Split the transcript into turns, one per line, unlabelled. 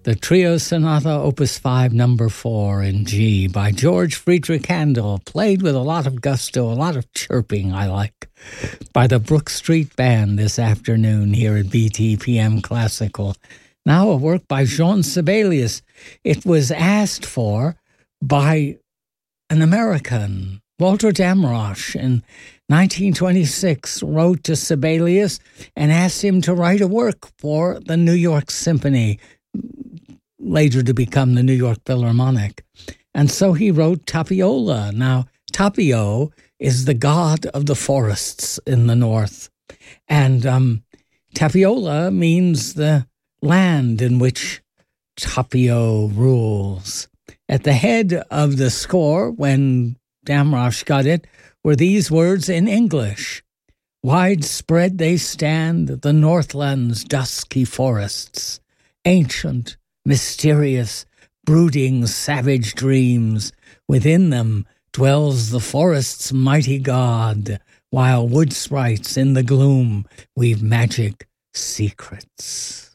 the Trio Sonata Opus 5 Number 4 in G by George Friedrich Handel, played with a lot of gusto, a lot of chirping I like, by the Brook Street Band this afternoon here at BTPM Classical. Now a work by Jean Sibelius. It was asked for by an American, Walter Damrosch, in 1926, wrote to Sibelius and asked him to write a work for the New York Symphony, later to become the New York Philharmonic. And so he wrote Tapiola. Now, Tapio is the god of the forests in the north. And Tapiola means the land in which Tapio rules. At the head of the score, when Damrosch got it, were these words in English: "Widespread they stand, the Northland's dusky forests, ancient, mysterious, brooding savage dreams. Within them dwells the forest's mighty god, while wood sprites in the gloom weave magic secrets."